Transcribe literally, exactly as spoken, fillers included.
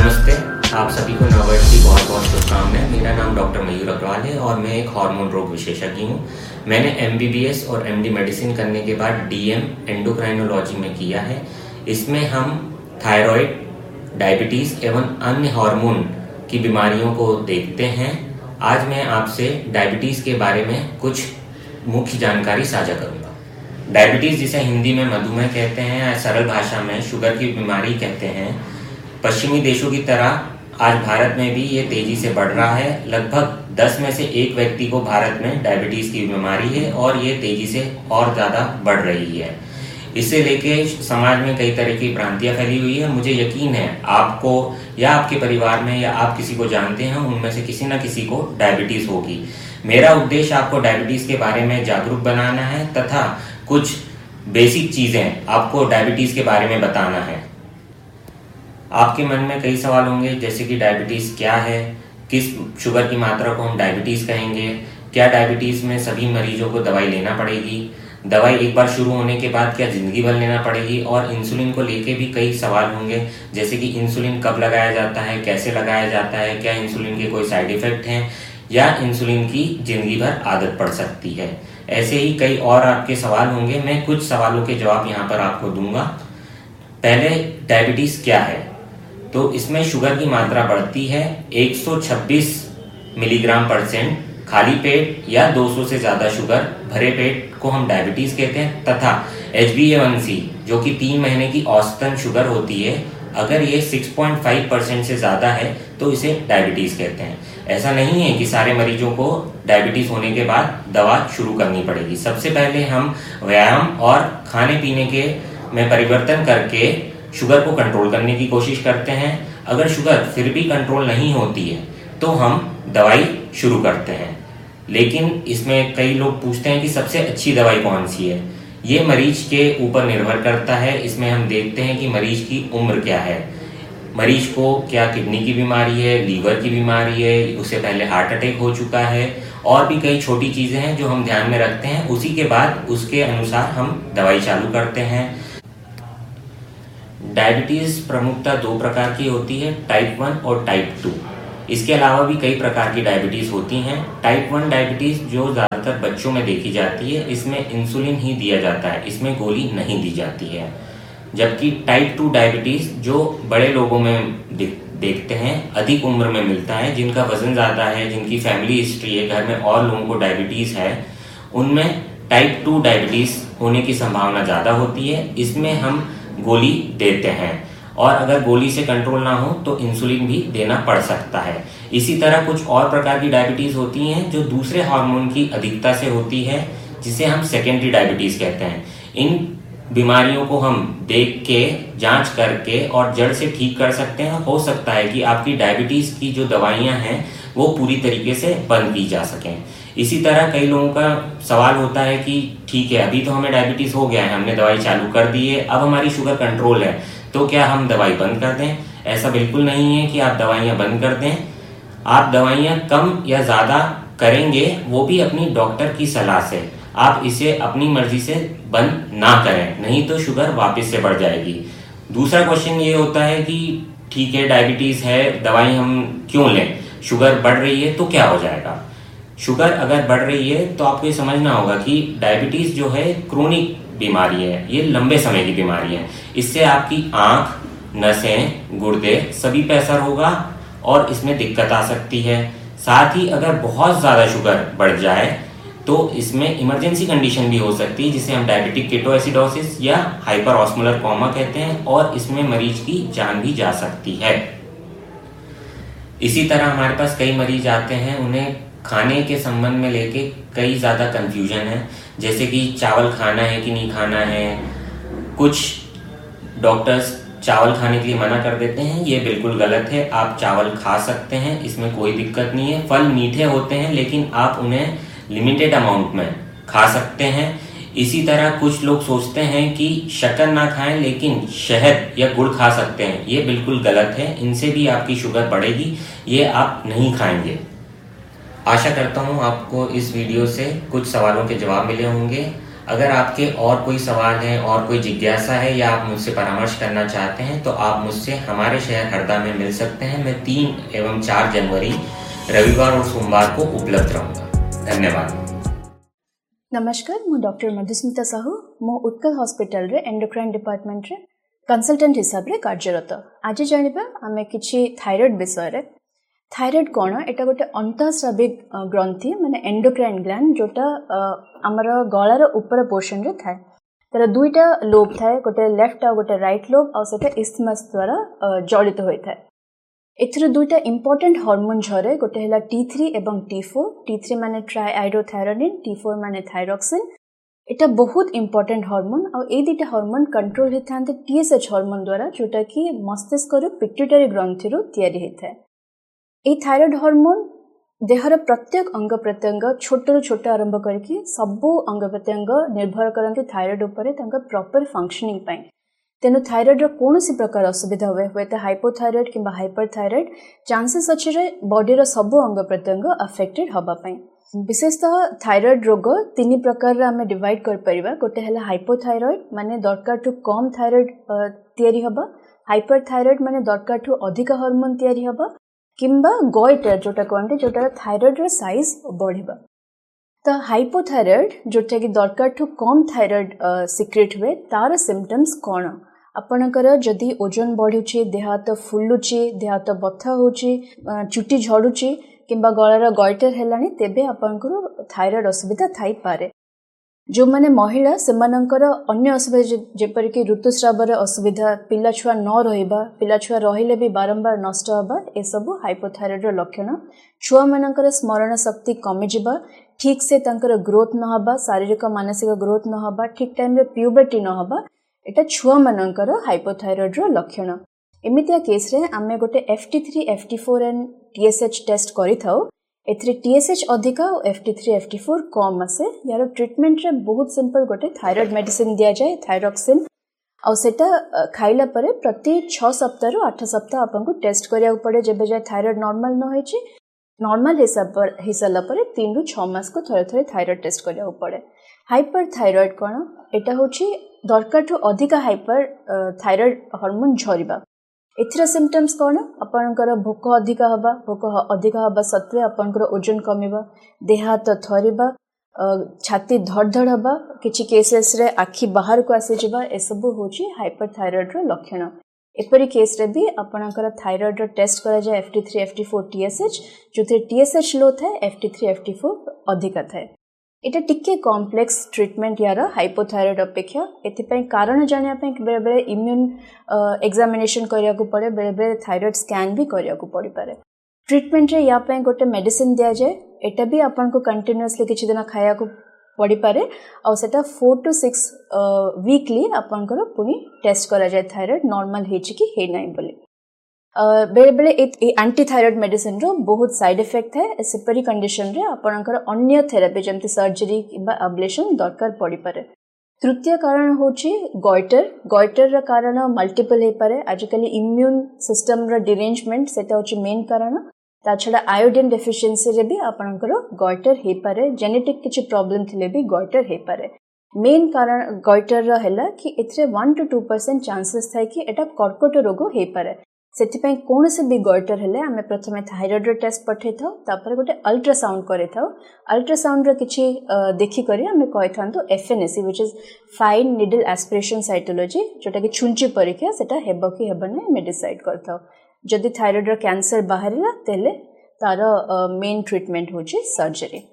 नमस्ते, आप सभी को नववर्ष की बहुत बहुत शुभकामनाएं। मेरा नाम डॉक्टर मयूर अग्रवाल है और मैं एक हार्मोन रोग विशेषज्ञ हूँ। मैंने एम बी बी एस और एम डी मेडिसिन करने के बाद डी एम एंडोक्राइनोलॉजी में किया है। इसमें हम थायराइड, डायबिटीज़ एवं अन्य हार्मोन की बीमारियों को देखते हैं। आज मैं आपसे डायबिटीज़ के बारे में कुछ मुख्य जानकारी साझा करूँगा। डायबिटीज़, जिसे हिंदी में मधुमेह कहते हैं या सरल भाषा में शुगर की बीमारी कहते हैं, पश्चिमी देशों की तरह आज भारत में भी ये तेजी से बढ़ रहा है। लगभग दस में से एक व्यक्ति को भारत में डायबिटीज़ की बीमारी है और ये तेजी से और ज़्यादा बढ़ रही है। इसे लेके समाज में कई तरह की भ्रांतियाँ फैली हुई है। मुझे यकीन है आपको या आपके परिवार में या आप किसी को जानते हैं, उनमें से किसी न किसी को डायबिटीज़ होगी। मेरा उद्देश्य आपको डायबिटीज़ के बारे में जागरूक बनाना है तथा कुछ बेसिक चीज़ें आपको डायबिटीज़ के बारे में बताना है। आपके मन में कई सवाल होंगे, जैसे कि डायबिटीज़ क्या है, किस शुगर की मात्रा को हम डायबिटीज़ कहेंगे, क्या डायबिटीज़ में सभी मरीजों को दवाई लेना पड़ेगी, दवाई एक बार शुरू होने के बाद क्या ज़िंदगी भर लेना पड़ेगी, और इंसुलिन को लेके भी कई सवाल होंगे, जैसे कि इंसुलिन कब लगाया जाता है, कैसे लगाया जाता है, क्या इंसुलिन के कोई साइड इफ़ेक्ट हैं या इंसुलिन की ज़िंदगी भर आदत पड़ सकती है। ऐसे ही कई और आपके सवाल होंगे। मैं कुछ सवालों के जवाब यहाँ पर आपको दूंगा। पहले, डायबिटीज़ क्या है? तो इसमें शुगर की मात्रा बढ़ती है एक सौ छब्बीस मिलीग्राम परसेंट खाली पेट या दो सौ से ज़्यादा शुगर भरे पेट को हम डायबिटीज़ कहते हैं, तथा एच बी ए वन सी जो कि तीन महीने की औसतन शुगर होती है, अगर ये छह पॉइंट पाँच परसेंट से ज़्यादा है तो इसे डायबिटीज़ कहते हैं। ऐसा नहीं है कि सारे मरीजों को डायबिटीज़ होने के बाद दवा शुरू करनी पड़ेगी। सबसे पहले हम व्यायाम और खाने पीने के में परिवर्तन करके शुगर को कंट्रोल करने की कोशिश करते हैं। अगर शुगर फिर भी कंट्रोल नहीं होती है तो हम दवाई शुरू करते हैं। लेकिन इसमें कई लोग पूछते हैं कि सबसे अच्छी दवाई कौन सी है। ये मरीज के ऊपर निर्भर करता है। इसमें हम देखते हैं कि मरीज की उम्र क्या है, मरीज को क्या किडनी की बीमारी है, लीवर की बीमारी है, उससे पहले हार्ट अटैक हो चुका है, और भी कई छोटी चीज़ें हैं जो हम ध्यान में रखते हैं। उसी के बाद उसके अनुसार हम दवाई चालू करते हैं। डायबिटीज़ प्रमुखतः दो प्रकार की होती है, टाइप वन और टाइप टू। इसके अलावा भी कई प्रकार की डायबिटीज़ होती हैं। टाइप वन डायबिटीज़ जो ज़्यादातर बच्चों में देखी जाती है, इसमें इंसुलिन ही दिया जाता है, इसमें गोली नहीं दी जाती है। जबकि टाइप टू डायबिटीज़ जो बड़े लोगों में देखते हैं, अधिक उम्र में मिलता है, जिनका वजन ज़्यादा है, जिनकी फैमिली हिस्ट्री है, घर में और लोगों को डायबिटीज़ है, उनमें टाइप टू डायबिटीज़ होने की संभावना ज़्यादा होती है। इसमें हम गोली देते हैं और अगर गोली से कंट्रोल ना हो तो इंसुलिन भी देना पड़ सकता है। इसी तरह कुछ और प्रकार की डायबिटीज़ होती हैं जो दूसरे हार्मोन की अधिकता से होती है, जिसे हम सेकेंडरी डायबिटीज़ कहते हैं। इन बीमारियों को हम देख के, जांच करके और जड़ से ठीक कर सकते हैं। हो सकता है कि आपकी डायबिटीज़ की जो दवाइयाँ हैं वो पूरी तरीके से बंद की जा सकें। इसी तरह कई लोगों का सवाल होता है कि ठीक है, अभी तो हमें डायबिटीज़ हो गया है, हमने दवाई चालू कर दी है, अब हमारी शुगर कंट्रोल है, तो क्या हम दवाई बंद कर दें? ऐसा बिल्कुल नहीं है कि आप दवाइयाँ बंद कर दें। आप दवाइयाँ कम या ज़्यादा करेंगे, वो भी अपनी डॉक्टर की सलाह से। आप इसे अपनी मर्जी से बंद ना करें, नहीं तो शुगर वापस से बढ़ जाएगी। दूसरा क्वेश्चन ये होता है कि ठीक है, डायबिटीज़ है, दवाई हम क्यों लें? शुगर बढ़ रही है तो क्या हो जाएगा? शुगर अगर बढ़ रही है तो आपको ये समझना होगा कि डायबिटीज़ जो है क्रोनिक बीमारी है, ये लंबे समय की बीमारी है। इससे आपकी आँख, नसें, गुर्दे सभी पे असर होगा और इसमें दिक्कत आ सकती है। साथ ही अगर बहुत ज़्यादा शुगर बढ़ जाए तो इसमें इमरजेंसी कंडीशन भी हो सकती है, जिसे हम डायबिटिक केटोएसिडोसिस या हाइपरऑस्मोलर कोमा कहते हैं, और इसमें मरीज की जान भी जा सकती है। इसी तरह हमारे पास कई मरीज आते हैं, उन्हें खाने के संबंध में लेके कई ज़्यादा कंफ्यूजन है, जैसे कि चावल खाना है कि नहीं खाना है। कुछ डॉक्टर्स चावल खाने के लिए मना कर देते हैं, ये बिल्कुल गलत है। आप चावल खा सकते हैं, इसमें कोई दिक्कत नहीं है। फल मीठे होते हैं, लेकिन आप उन्हें लिमिटेड अमाउंट में खा सकते हैं। इसी तरह कुछ लोग सोचते हैं कि शक्कर ना खाएं लेकिन शहद या गुड़ खा सकते हैं, ये बिल्कुल गलत है। इनसे भी आपकी शुगर बढ़ेगी, ये आप नहीं खाएंगे। आशा करता हूँ आपको इस वीडियो से कुछ सवालों के जवाब मिले होंगे। अगर आपके और कोई सवाल है और कोई जिज्ञासा है या आप मुझसे परामर्श करना चाहते हैं तो आप मुझसे हमारे शहर हरदा में मिल सकते हैं। मैं तीन एवं चार जनवरी रविवार और सोमवार को उपलब्ध रहूंगा। धन्यवाद। नमस्कार, मु डॉक्टर मधुस्मिता साहू मो उत्कल हॉस्पिटल रे एंडोक्राइन डिपार्टमेंट रे कंसल्टेंट हिसाब रे कार्यरत। आज जानिबा आमे किछि थायराइड विषय रे। थायराइड कोन एटा गोटे अंतःस्राविक ग्रंथि माने एंडोक्राइन ग्लैंड जोटा हमर गळार ऊपर पोर्शन रे थाए। तर दुईटा लोब थाए, गोटे लेफ्ट आ गोटे राइट लोब आ सेटा इस्थमस द्वारा जड़ित होय थाए। एथिर दुईटा इंपोर्टेंट हार्मोन झरे, गोटे हैला टी थ्री एवं टी फोर। टी थ्री माने ट्राइआइडोथायरोनिन, टी फोर माने थायरॉक्सिन। एटा बहुत इंपोर्टेंट हार्मोन आ ए दुईटा हार्मोन कंट्रोल हेथांते टीएसएच हार्मोन द्वारा, जोटा कि मस्तिष्क रो पिट्यूटरी ग्रंथि रो तयारी हेथाय। ए थायराइड हार्मोन देहर प्रत्येक अंग प्रत्यंग छोट रु छोट आरंभ करके सबो अंग प्रत्यंग निर्भर करते थायराइड उपरे तांका प्रॉपर फंक्शनिंग पई। तेनु थायराइड रो कोनोसी प्रकार असुविधा हुए हुए तो हाइपोथायराइड किंबा हाइपरथायराइड चांसेस अछि रे बॉडी रो सबो अंग प्रत्यंग अफेक्टेड हबा पई। विशेषतः थायराइड रोग तीन प्रकार रे हमें डिवाइड कर परिबा। गोटे हला हाइपोथायराइड माने दरकार टू कम थायराइड तयारी हबा, हाइपरथायराइड माने दरकार टू अधिक हार्मोन तयारी हबा, किंबा गॉइटर जोटा कहते जोटा थायराइड रो साइज बढ़िबा। तो हाइपोथायराइड जोटा कि दरकार टू कम थायराइड सिक्रेट हुए तार सिम्पटम्स कौन? आपणकर जदि ओजन बढ़ुची, देह हाथ फुलुची, देह हाथ बथा होची, चुटी झड़ुची किंबा गଳାର गॉइटर हेलानी तेबे आपणकर थायराइड असुविधा थाई पारे। जो माने महिला सेमानकर अन्य असुविधा जेपर कि ऋतुस्रावर असुविधा, पिला छुआ न रहिबा, पिला छुआ रहिले भी बारंबार नष्ट हबा, ए सब हाइपोथायराइड रो लक्षण। छुआ मानकर स्मरण शक्ति कमी जिबा, ठीक से तांकर ग्रोथ न हबा, शारीरिक मानसिक ग्रोथ न हबा, ठीक टाइम रे प्यूबर्टी न हबा, एटा छुआ मानकर हाइपोथायराइड रो लक्षण। एमितिया केस रे आमे गोटे F T three, F T four and T S H test करि थाउ। एथरे टी एस एच अधिका और F T three, F T four कम आसे। यार ट्रीटमेंट रे बहुत सिंपल गोटे थायराइड मेडिसिन दिया जाए, थायरॉक्सिन, और सेटा खाइला परे प्रति छह सप्ताह रु आठ सप्ताह आपन को टेस्ट करिया पड़े। जेबे जाय थायराइड नॉर्मल न होइछि, नॉर्मल हिसाब पर हिसाला परे तीन रु छह मास को थरे थरे थायराइड टेस्ट करिया पड़े। हाइपर थायराइड कोन? एटा होछि दरकार टू अधिका हाइपर थायराइड हार्मोन झरिबा। एथिरा सिम्पटम्स कोन? आपनकर भोक अधिका हबा, भोक अधिका हबा सत्वे आपनकर ओजन कमिबा, देह हाथ थरिबा, छाती धड़ धड़ हबा, किछि केसेस रे आखि बाहर को आसी जिबा, ए सब होछि हाइपर थायराइड रो लक्षण। एपरी केस रे भी आपनकर थायराइड रो टेस्ट करा जाय F T three, F T four, T S H, जोथे T S H लो थाए, F T three, F T four अधिका थाए। एटा टिके कॉम्प्लेक्स ट्रीटमेंट यार हाइपोथायराइड अपेक्षा। एथिपई कारण जानिया पई बेले बेले इम्यून एग्जामिनेशन करिया को पड़े, बेले बेले थायराइड स्कैन भी करिया को पड़ी पारे। ट्रीटमेंट रे या पई गोटे मेडिसिन दिया जाए, एटा भी आपन को कंटीन्यूअसली किछि दिन खाया को पड़ी पारे, और सेटा फोर टू सिक्स वीकली आपन को पुनी टेस्ट करा जाए थायराइड नॉर्मल हेछि कि हे नै बोली। बेले बेले एंटी थायराइड मेडिसिन रो बहुत साइड इफेक्ट है। सेपरी कंडीशन रे आपनकर अन्य थेरेपी जमती सर्जरी किबा अब्लेशन दरकार पड़ी पारे। तृतीय कारण होछि गॉइटर। गॉइटर रा कारण मल्टीपल हे पारे। आजकल इम्यून सिस्टम रा डिरेंजमेंट सेटा होछि मेन कारण। ता छडा आयोडीन डेफिशिएंसी रे भी आपनकर गॉइटर हे पारे। जेनेटिक किछि प्रॉब्लम थिले भी गॉइटर हे पारे। मेन कारण गॉइटर रा हैला कि एथरे one two two percent chances थाय कि एटा कर्कट रोग हे पारे। सेथिपई कोन से भी गॉइटर हेले आमे प्रथमे थायराइड रो टेस्ट पठे थाउ, तापर गोटे अल्ट्रासाउंड करे थाउ। अल्ट्रासाउंड रो किछि देखि करी आमे कहि थांतो F N A C which is fine needle aspiration cytology, जोटा कि छुंची परीक्षा सेटा हेबो कि हेबने मे डिसाइड करथाउ। जदि थायराइड रो कैंसर बाहरिला तेले तार मेन ट्रीटमेंट होछि सर्जरी।